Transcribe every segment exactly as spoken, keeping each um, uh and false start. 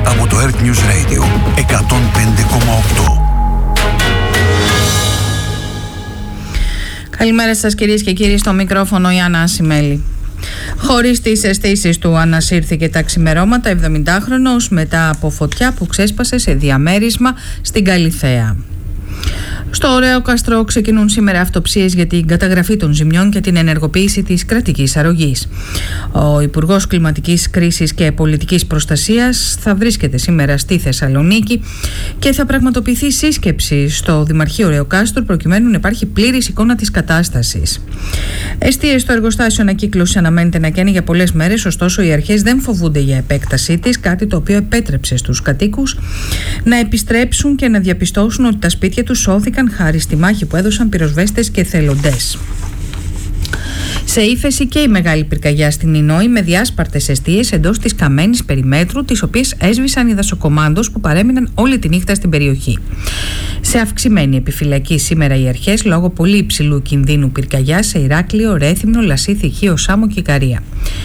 από το Earth News Radio εκατόν πέντε κόμμα οκτώ. Καλημέρα σας κυρίες και κύριοι, στο μικρόφωνο η Άννα Ασημέλη. Χωρίς τις αισθήσεις του ανασύρθηκε τα ξημερώματα εβδομηντάχρονος μετά από φωτιά που ξέσπασε σε διαμέρισμα στην Καλιθέα. Στο Ρέοκαστρο ξεκινούν σήμερα αυτοψίες για την καταγραφή των ζημιών και την ενεργοποίηση της κρατικής αρρωγής. Ο Υπουργός Κλιματικής Κρίσης και Πολιτικής Προστασίας θα βρίσκεται σήμερα στη Θεσσαλονίκη και θα πραγματοποιηθεί σύσκεψη στο Δημαρχείο Ρέοκαστρο προκειμένου να υπάρχει πλήρης εικόνα της κατάστασης. Εστίες στο εργοστάσιο ανακύκλωση αναμένεται να καίνει για πολλές μέρες, ωστόσο οι αρχές δεν φοβούνται για επέκτασή της, κάτι το οποίο επέτρεψε στους κατοίκους να επιστρέψουν και να διαπιστώσουν ότι τα σπίτια τους σώθηκαν χάρη στη μάχη που έδωσαν πυροσβέστες και εθελοντές. Σε ύφεση και η μεγάλη πυρκαγιά στην Ινόη με διάσπαρτες εστίες εντός της καμένης περιμέτρου, τις οποίες έσβησαν οι δασοκομάντος που παρέμειναν όλη τη νύχτα στην περιοχή. Σε αυξημένη επιφυλακή σήμερα οι αρχές λόγω πολύ υψηλού κινδύνου πυρκαγιά σε Ηράκλειο, Ρέθυμνο, Λασίθι, Χίο, Σάμο και Ικαρία.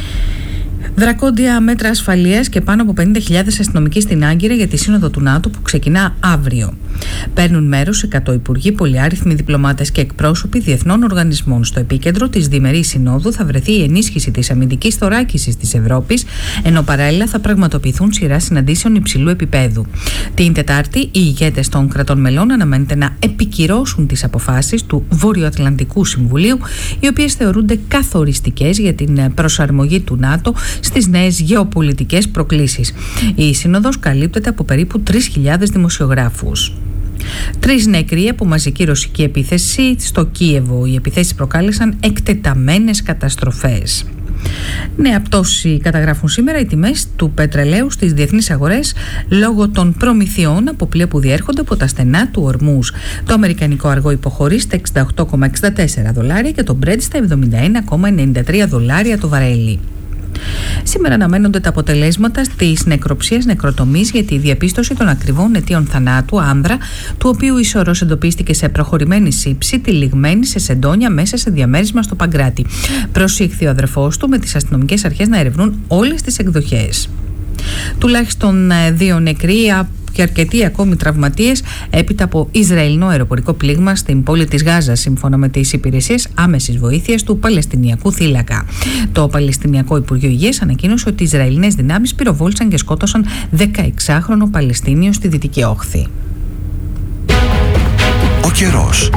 Δρακόντια μέτρα ασφαλείας και πάνω από πενήντα χιλιάδες αστυνομικοί στην Άγκυρα για τη Σύνοδο του ΝΑΤΟ που ξεκινά αύριο. Παίρνουν μέρος εκατό υπουργοί, πολυάριθμοι διπλωμάτες και εκπρόσωποι διεθνών οργανισμών. Στο επίκεντρο της διμερής συνόδου θα βρεθεί η ενίσχυση της αμυντικής θωράκισης της Ευρώπης, ενώ παράλληλα θα πραγματοποιηθούν σειρά συναντήσεων υψηλού επίπεδου. Την Τετάρτη, οι ηγέτες των κρατών μελών αναμένεται να επικυρώσουν τις αποφάσεις του Βορειοατλαντικού Συμβουλίου, οι οποίες θεωρούνται καθοριστικές για την προσαρμογή του ΝΑΤΟ στις νέες γεωπολιτικές προκλήσεις. Η Σύνοδος καλύπτεται από περίπου τρεις χιλιάδες δημοσιογράφους. Τρεις νεκροί από μαζική ρωσική επίθεση στο Κίεβο. Οι επιθέσεις προκάλεσαν εκτεταμένες καταστροφές. Νέα πτώση καταγράφουν σήμερα οι τιμές του πετρελαίου στις διεθνείς αγορές λόγω των προμηθειών από πλοία που διέρχονται από τα στενά του Ορμούζ. Το αμερικανικό αργό υποχωρεί στα εξήντα οκτώ κόμμα εξήντα τέσσερα δολάρια και το Brent στα εβδομήντα ένα κόμμα ενενήντα τρία δολάρια το βαρέλι. Σήμερα αναμένονται τα αποτελέσματα της νεκροψίας νεκροτομής για τη διαπίστωση των ακριβών αιτίων θανάτου άνδρα, του οποίου η σωρός εντοπίστηκε σε προχωρημένη σύψη, τυλιγμένη σε σεντόνια μέσα σε διαμέρισμα στο Παγκράτη. Προσήχθη ο αδερφός του με τις αστυνομικές αρχές να ερευνούν όλες τις εκδοχές. Τουλάχιστον δύο νεκροί και αρκετοί ακόμη τραυματίες έπειτα από Ισραηλινό αεροπορικό πλήγμα στην πόλη της Γάζας, σύμφωνα με τις υπηρεσίες άμεσης βοήθειας του Παλαιστινιακού θύλακα. Το Παλαιστινιακό Υπουργείο Υγείας ανακοίνωσε ότι οι Ισραηλινές δυνάμεις πυροβόλησαν και σκότωσαν δεκαεξάχρονο Παλαιστίνιο στη Δυτική Όχθη. Ο καιρός.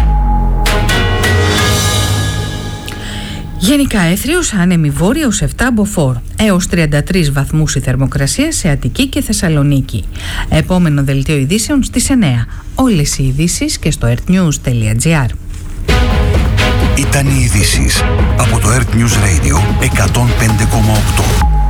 Γενικά έθριος, άνεμη βόρεια ως επτά μποφόρ, έως τριάντα τρεις βαθμούς η θερμοκρασία σε Αττική και Θεσσαλονίκη. Επόμενο δελτίο ειδήσεων στις εννιά. Όλες οι ειδήσεις και στο earthnews τελεία gr. Ήταν οι ειδήσεις από το Earth News Radio εκατόν πέντε κόμμα οκτώ.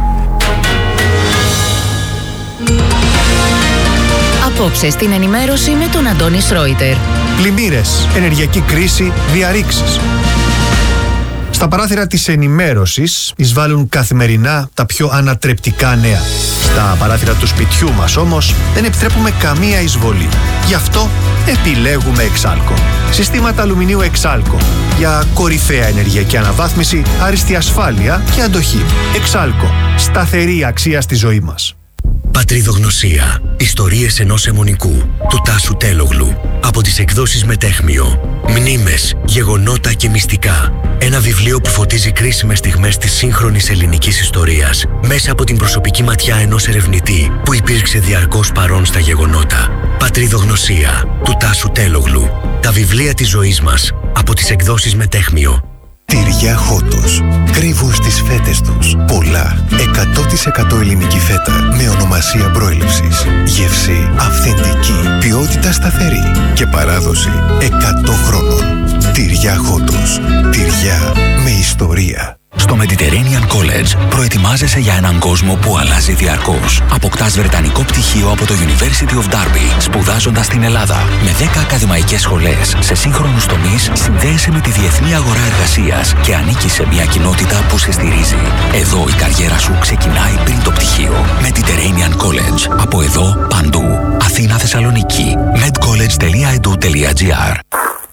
Απόψε στην ενημέρωση με τον Αντώνη Σρόιτερ. Πλημμύρες, ενεργειακή κρίση, διαρρήξεις. Στα παράθυρα της ενημέρωσης εισβάλλουν καθημερινά τα πιο ανατρεπτικά νέα. Στα παράθυρα του σπιτιού μας όμως δεν επιτρέπουμε καμία εισβολή. Γι' αυτό επιλέγουμε Εξάλκο. Συστήματα αλουμινίου Εξάλκο για κορυφαία ενεργειακή αναβάθμιση, άριστη ασφάλεια και αντοχή. Εξάλκο. Σταθερή αξία στη ζωή μας. Πατριδογνωσία. Ιστορίες ενός αιμονικού του Τάσου Τέλογλου. Από τις εκδόσεις Μετέχμιο. Μνήμες, γεγονότα και μυστικά. Ένα βιβλίο που φωτίζει κρίσιμες στιγμές της σύγχρονης ελληνικής ιστορίας μέσα από την προσωπική ματιά ενός ερευνητή που υπήρξε διαρκώς παρόν στα γεγονότα. Πατριδογνωσία του Τάσου Τέλογλου. Τα βιβλία της ζωής μας από τις εκδόσεις Μετέχμιο. Τυριά Χότος. Κρύβουν στις φέτες τους πολλά. εκατό τοις εκατό ελληνική φέτα με ονομασία προέλευσης. Γεύση αυθεντική. Ποιότητα σταθερή. Και παράδοση εκατό χρόνων. Τυριά Χότος. Τυριά με ιστορία. Στο Mediterranean College προετοιμάζεσαι για έναν κόσμο που αλλάζει διαρκώς. Αποκτάς βρετανικό πτυχίο από το University of Derby, σπουδάζοντας στην Ελλάδα. Με δέκα ακαδημαϊκές σχολές σε σύγχρονους τομείς, συνδέεσαι με τη διεθνή αγορά εργασίας και ανήκεις σε μια κοινότητα που σε στηρίζει. Εδώ η καριέρα σου ξεκινάει πριν το πτυχίο. Mediterranean College. Από εδώ, παντού. Αθήνα, Θεσσαλονίκη. medcollege τελεία e d u τελεία g r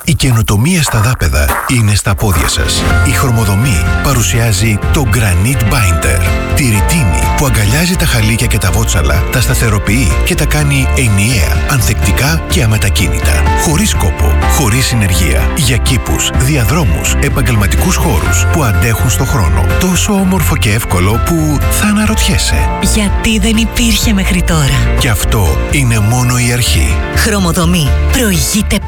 Η καινοτομία στα δάπεδα είναι στα πόδια σας. Η Χρωμοδομή παρουσιάζει το Granite Binder. Τη ρητίνη που αγκαλιάζει τα χαλίκια και τα βότσαλα, τα σταθεροποιεί και τα κάνει ενιαία, ανθεκτικά και αμετακίνητα. Χωρίς κόπο, χωρίς συνεργεία. Για κήπους, διαδρόμους, επαγγελματικούς χώρους που αντέχουν στο χρόνο. Τόσο όμορφο και εύκολο που θα αναρωτιέσαι. Γιατί δεν υπήρχε μέχρι τώρα. Και αυτό είναι μόνο η αρχή. Χρωμοδομή. Προηγείται